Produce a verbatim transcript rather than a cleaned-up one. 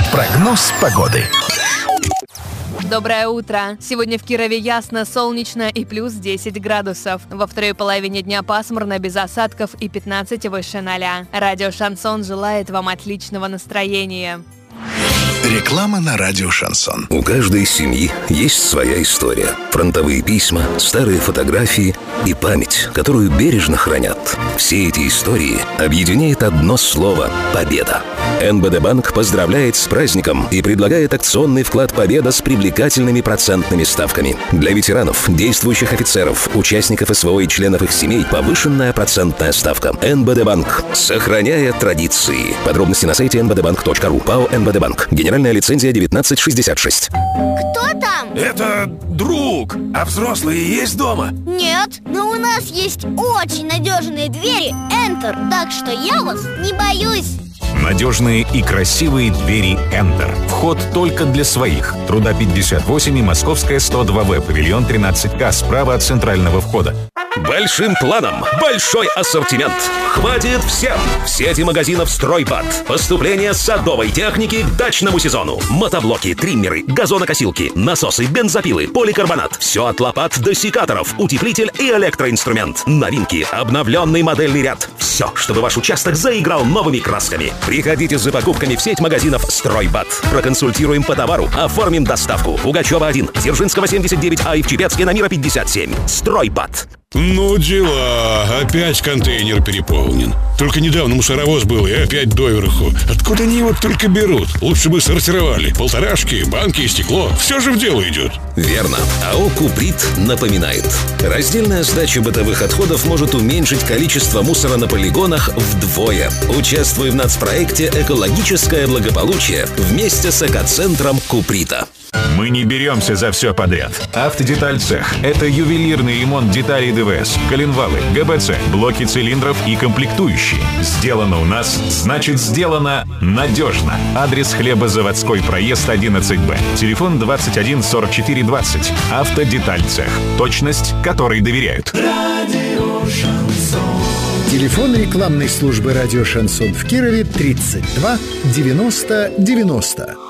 Прогноз погоды. Доброе утро. Сегодня в Кирове ясно, солнечно и плюс десять градусов. Во второй половине дня пасмурно, без осадков и пятнадцать выше ноля. Радио «Шансон» желает вам отличного настроения. Реклама на радио «Шансон». У каждой семьи есть своя история. Фронтовые письма, старые фотографии и память, которую бережно хранят. Все эти истории объединяет одно слово – победа. эн бэ дэ Банк поздравляет с праздником и предлагает акционный вклад «Победа» с привлекательными процентными ставками. Для ветеранов, действующих офицеров, участников эс вэ о и членов их семей повышенная процентная ставка. эн бэ дэ Банк. Сохраняя традиции. Подробности на сайте эн бэ дэ банк точка ру. ПАО «эн бэ дэ Банк». Генеральная лицензия девятнадцать шестьдесят шесть. Кто там? Это друг. А взрослые есть дома? Нет, но у нас есть очень надежные двери Enter, так что я вас не боюсь. Надежные и красивые двери Enter. Вход только для своих. Труда пятьдесят восемь и Московская сто два вэ, павильон тринадцать ка, справа от центрального входа. Большим планом большой ассортимент. Хватит всем! В сети магазинов «Стройбат». Поступление садовой техники к дачному сезону. Мотоблоки, триммеры, газонокосилки, насосы, бензопилы, поликарбонат. Все от лопат до секаторов, утеплитель и электроинструмент. Новинки, обновленный модельный ряд. Все, чтобы ваш участок заиграл новыми красками. Приходите за покупками в сеть магазинов «Стройбат». Проконсультируем по товару, оформим доставку. Пугачева один, Дзержинского семьдесят девять А и в Чепецке на Мира пятьдесят семь. «Стройбат». Ну дела, опять контейнер переполнен. Только недавно мусоровоз был и опять доверху. Откуда они его только берут? Лучше бы сортировали. Полторашки, банки и стекло. Все же в дело идет. Верно. АО «Куприт» напоминает. Раздельная сдача бытовых отходов может уменьшить количество мусора на полигонах вдвое. Участвуй в нацпроекте «Экологическое благополучие» вместе с экоцентром «Куприта». Мы не беремся за все подряд. Автодеталь Цех – это ювелирный ремонт деталей дэ вэ эс, коленвалы, гэ бэ цэ, блоки цилиндров и комплектующие. Сделано у нас, значит сделано надежно. Адрес: Хлебозаводской проезд одиннадцать бэ. Телефон двадцать один сорок четыре двадцать. Автодеталь Цех. Точность, которой доверяют. Радио Шансон. Телефон рекламной службы радио «Шансон» в Кирове тридцать два девяносто девяносто.